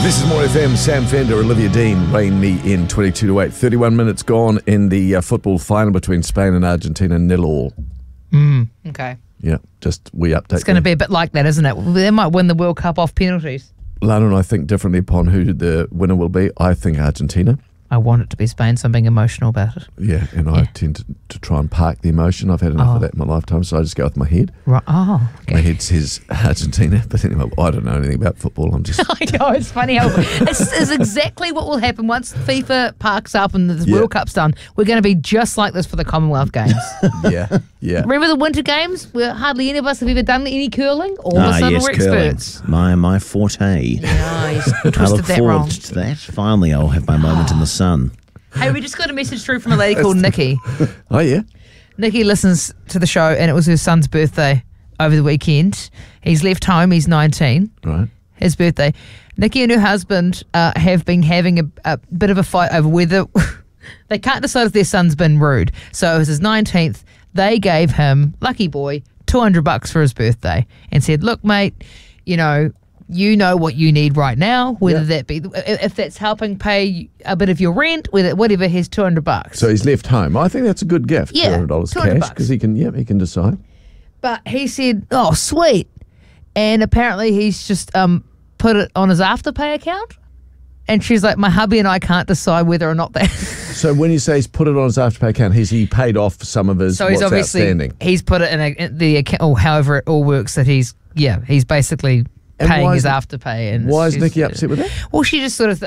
This is More FM, Sam Fender, Olivia Dean, Rain Me In, 22 to 8. 31 minutes gone in the football final between Spain and Argentina, 0-0. Okay. Yeah, just we update. It's going to be a bit like that, isn't it? They might win the World Cup off penalties. Lana and I think differently upon who the winner will be. I think Argentina. I want it to be Spain, so I'm being emotional about it. Yeah, and I tend to try and park the emotion. I've had enough of that in my lifetime, so I just go with my head. Right. Oh, okay. My head says Argentina, but anyway, I don't know anything about football. I'm just... I know, it's funny how it's exactly what will happen once FIFA parks up and the World Cup's done. We're going to be just like this for the Commonwealth Games. Yeah. Remember the Winter Games where hardly any of us have ever done any curling? All of a sudden we're experts. My forte. Nice. I Twisted look that forward wrong. to that. Finally, I'll have my moment in the sun. Hey, we just got a message through from a lady called Nikki. Oh, yeah? Nikki listens to the show and it was her son's birthday over the weekend. He's left home. He's 19. Right. His birthday. Nikki and her husband have been having a bit of a fight over whether they can't decide if their son's been rude. So it was his 19th. They gave him, lucky boy, $200 for his birthday and said, look, mate, you know what you need right now, whether that be, if that's helping pay a bit of your rent, whatever, here's $200. So he's left home. I think that's a good gift, Yeah, $200 $200 cash, because he can decide. But he said, oh, sweet. And apparently he's just put it on his Afterpay account. And she's like, my hubby and I can't decide whether or not that... So when you say he's put it on his Afterpay account, has he paid off some of his what's outstanding? He's put it in the account, or however it all works, that he's basically... And paying his Afterpay. And why is Nikki upset with that? Well, she just sort of,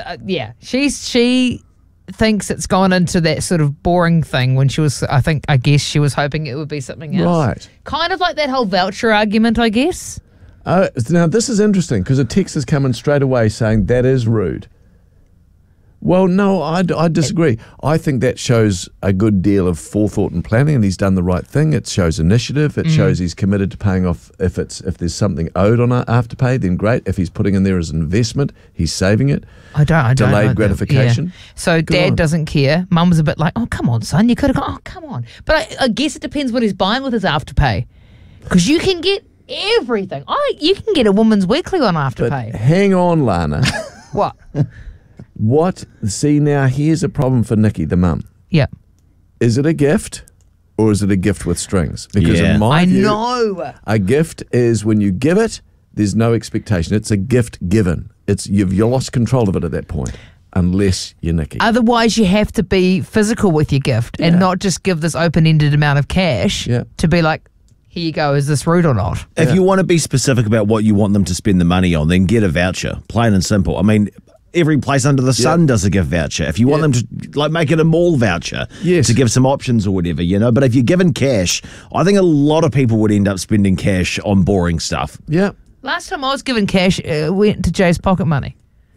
she thinks it's gone into that sort of boring thing when she was, I guess she was hoping it would be something else. Right. Kind of like that whole voucher argument, I guess. Now, this is interesting because a text has come in straight away saying that is rude. Well, no, I disagree. I think that shows a good deal of forethought and planning, and he's done the right thing. It shows initiative. It shows he's committed to paying off. If there's something owed on Afterpay, then great. If he's putting in there as an investment, he's saving it. I don't Delayed gratification. Yeah. So Good Dad on. doesn't care. Mum was a bit like, oh, come on, son. You could have gone, oh, come on. But I guess it depends what he's buying with his Afterpay. Because you can get everything. You can get a Woman's Weekly on Afterpay. But hang on, Lana. What? What? See, now here's a problem for Nikki, the mum. Yeah. Is it a gift or is it a gift with strings? Because Yeah. in my view, know. a gift is when you give it, there's no expectation. It's a gift given. You've lost control of it at that point, unless you're Nikki. Otherwise, you have to be physical with your gift and not just give this open-ended amount of cash to be like, here you go, is this rude or not? If you want to be specific about what you want them to spend the money on, then get a voucher, plain and simple. I mean, every place under the sun does a gift voucher. If you want them to make it a mall voucher to give some options or whatever, But if you're given cash, I think a lot of people would end up spending cash on boring stuff. Yeah. Last time I was given cash, went to Jay's pocket money.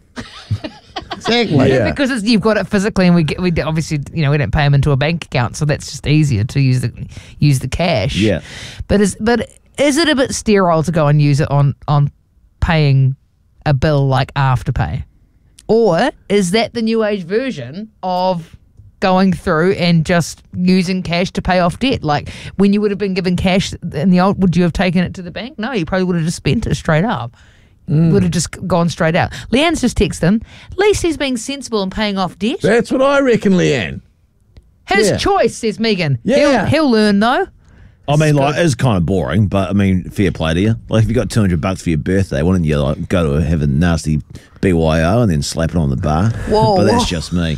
Exactly. Yeah. Because you've got it physically, and we obviously, we don't pay them into a bank account, so that's just easier to use the cash. Yeah. But is it a bit sterile to go and use it on paying a bill like Afterpay? Or is that the new age version of going through and just using cash to pay off debt? Like when you would have been given cash in the old, would you have taken it to the bank? No, you probably would have just spent it straight up. Would have just gone straight out. Leanne's just texted in. At least he's being sensible and paying off debt. That's what I reckon, Leanne. His choice, says Megan. Yeah. He'll learn though. I mean, it's kind of boring, but I mean, fair play to you. Like, if you got $200 for your birthday, why don't you go to have a nasty BYO and then slap it on the bar? Whoa, but that's just me.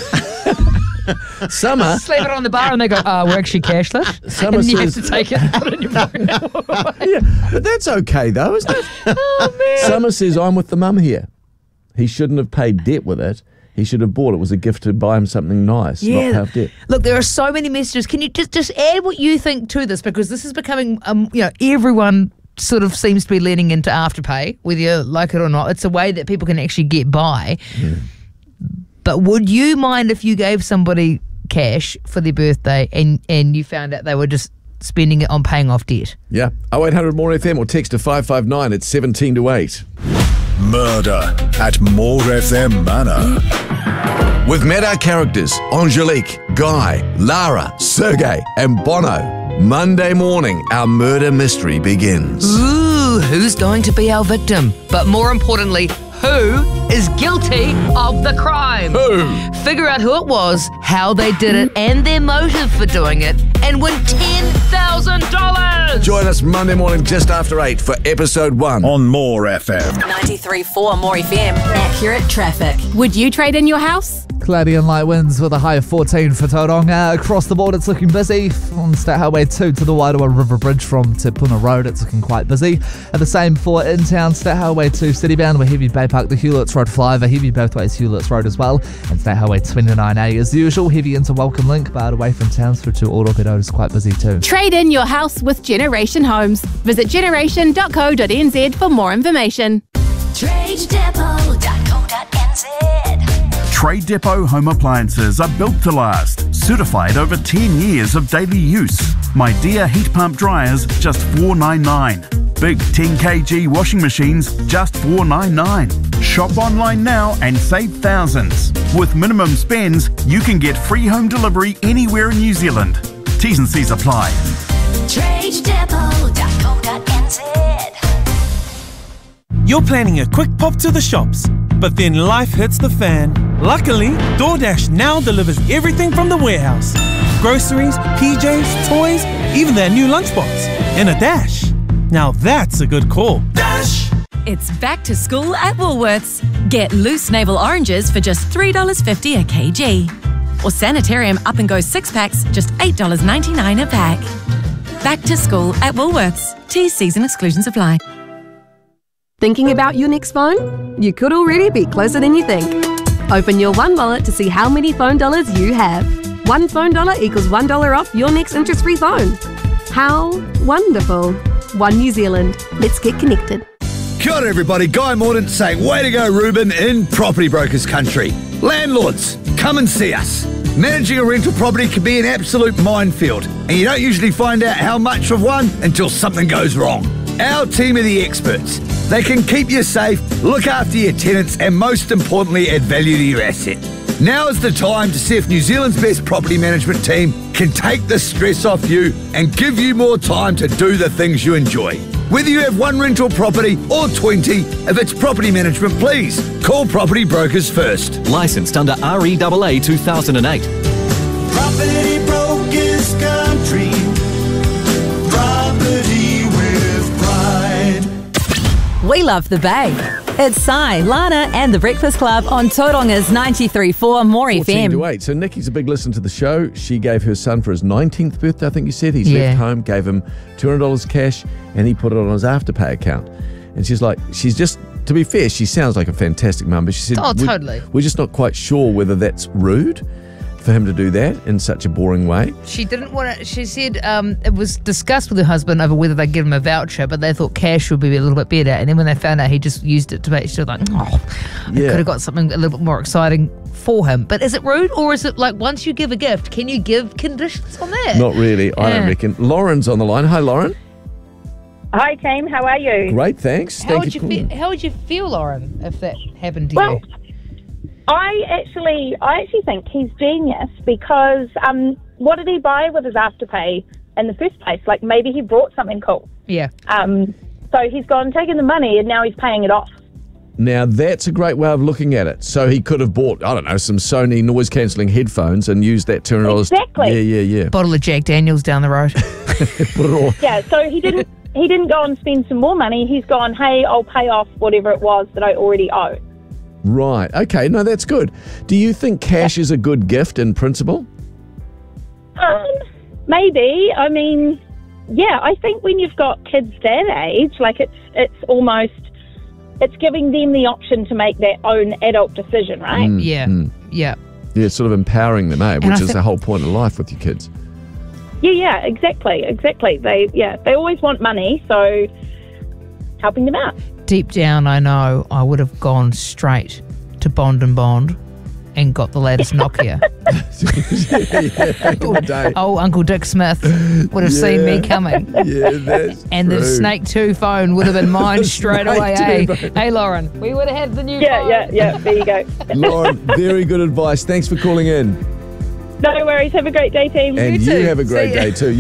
Summer. Slap it on the bar and they go, we're actually cashless. Summer and you says- have to take it and put it in your pocket. Yeah, but that's okay though, isn't it? Oh, man. Summer says, I'm with the mum here. He shouldn't have paid debt with it. He should have bought it. It was a gift to buy him something nice, not pay off debt. Look, there are so many messages. Can you just add what you think to this? Because this is becoming, everyone sort of seems to be leaning into Afterpay, whether you like it or not. It's a way that people can actually get by. Yeah. But would you mind if you gave somebody cash for their birthday and you found out they were just spending it on paying off debt? Yeah. 0800 More FM or text to 559. It's 17 to 8. Murder at More FM Manor. With met our characters, Angelique, Guy, Lara, Sergey and Bono. Monday morning, our murder mystery begins. Ooh, who's going to be our victim? But more importantly, who is guilty of the crime. Who? Figure out who it was, how they did it, and their motive for doing it, and win $10,000. Join us Monday morning just after 8 for episode 1 on More FM. 93.4 More FM. Accurate traffic. Would you trade in your house? Cloudy and light winds with a high of 14 for Tauranga. Across the board, it's looking busy. On State Highway 2 to the Wairoa River Bridge from Te Puna Road, it's looking quite busy. And the same for in town, State Highway 2 citybound, with Heavy Bay Park, the Hewletts Road flyover, heavy both ways Hewletts Road as well. And State Highway 29A as usual, heavy into Welcome Link, but away from Townsville through to Ōrope Road is quite busy too. Trade in your house with Generation Homes. Visit generation.co.nz for more information. TradeDepot.co.nz. Trade Depot home appliances are built to last. Certified over 10 years of daily use. My Dear heat pump dryers, just $4.99. Big 10 kg washing machines, just $4.99. Shop online now and save thousands. With minimum spends, you can get free home delivery anywhere in New Zealand. T's and C's apply. TradeDepot.co.nz. You're planning a quick pop to the shops, but then life hits the fan. Luckily, DoorDash now delivers everything from the warehouse. Groceries, PJs, toys, even their new lunchbox. And a dash. Now that's a good call. Dash! It's back to school at Woolworths. Get loose navel oranges for just $3.50 a kg. Or Sanitarium Up and Go 6-packs, just $8.99 a pack. Back to school at Woolworths. T's, C's and exclusions apply. Thinking about your next phone? You could already be closer than you think. Open your One Wallet to see how many phone dollars you have. One phone dollar equals $1 off your next interest-free phone. How wonderful. One New Zealand. Let's get connected. Kia ora everybody, Guy Mordaunt saying, way to go Ruben in Property Brokers Country. Landlords, come and see us. Managing a rental property can be an absolute minefield, and you don't usually find out how much of one until something goes wrong. Our team are the experts. They can keep you safe, look after your tenants, and most importantly, add value to your asset. Now is the time to see if New Zealand's best property management team can take the stress off you and give you more time to do the things you enjoy. Whether you have one rental property or 20, if it's property management, please call Property Brokers first. Licensed under REAA 2008. Property Brokers Country. Property with pride. We love the Bay. It's Sai, Lana and the Breakfast Club on Tauranga's 93.4 More 14 FM. to 8. So Nikki's a big listener to the show. She gave her son for his 19th birthday, I think you said. He's left home, gave him $200 cash, and he put it on his Afterpay account. And she's like, she's just, to be fair, she sounds like a fantastic mum, but she said, totally. We're just not quite sure whether that's rude for him to do that in such a boring way. She didn't want to. She said it was discussed with her husband over whether they'd give him a voucher, but they thought cash would be a little bit better. And then when they found out he just used it to make, she was like, I could have got something a little bit more exciting for him. But is it rude, or is it like once you give a gift, can you give conditions on that? Not really, I don't reckon. Lauren's on the line. Hi, Lauren. Hi, team. How are you? Great, thanks. How would you feel, Lauren, if that happened to you? I actually think he's genius because what did he buy with his Afterpay in the first place? Like maybe he brought something cool. Yeah. So he's gone taken the money and now he's paying it off. Now that's a great way of looking at it. So he could have bought, I don't know, some Sony noise cancelling headphones and used that $200. Exactly. Yeah. Bottle of Jack Daniels down the road. Put it all. Yeah. So he didn't go and spend some more money. He's gone, hey, I'll pay off whatever it was that I already owe. Right. Okay. No, that's good. Do you think cash is a good gift in principle? Maybe. I mean, yeah, I think when you've got kids that age, like it's almost, it's giving them the option to make their own adult decision, right? Yeah. Yeah, sort of empowering them, which is the whole point of life with your kids. Yeah, exactly. They always want money, so helping them out. Deep down, I know I would have gone straight to Bond & Bond and got the latest Nokia. Back in the day. Oh, Uncle Dick Smith would have seen me coming. Yeah, that's And true. the Snake 2 phone would have been mine straight away, Hey, Lauren, we would have had the new phone. Yeah, there you go. Lauren, very good advice. Thanks for calling in. No worries. Have a great day, team. And you have a great day too. Yeah.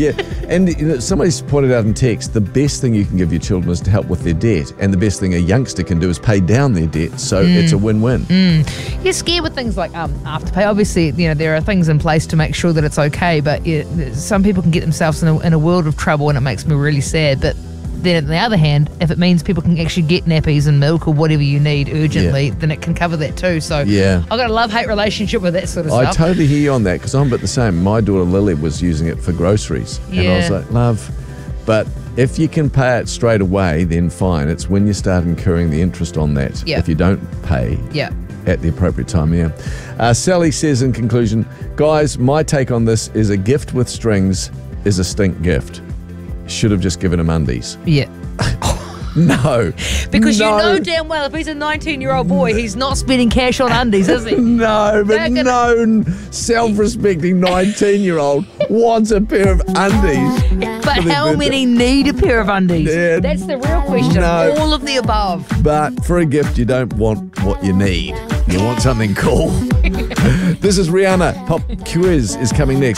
And somebody's pointed out in text, the best thing you can give your children is to help with their debt, and the best thing a youngster can do is pay down their debt. So it's a win-win. You're scared with things like Afterpay. Obviously, there are things in place to make sure that it's okay, but some people can get themselves in a world of trouble, and it makes me really sad. But then on the other hand, if it means people can actually get nappies and milk or whatever you need urgently, then it can cover that too. So I've got a love-hate relationship with that sort of I stuff. totally hear you on that, because I'm a bit the same. My daughter Lily was using it for groceries. And I was like, love. But if you can pay it straight away, then fine. It's when you start incurring the interest on that. Yeah. If you don't pay at the appropriate time, Sally says in conclusion, guys, my take on this is a gift with strings is a stink gift. Should have just given him undies. Yeah. No. Because you know damn well if he's a 19-year-old boy, he's not spending cash on undies, is he? No, but no self-respecting 19-year-old wants a pair of undies. But how many need a pair of undies? Yeah. That's the real question. No. All of the above. But for a gift, you don't want what you need. You want something cool. This is Rihanna. Pop quiz is coming next.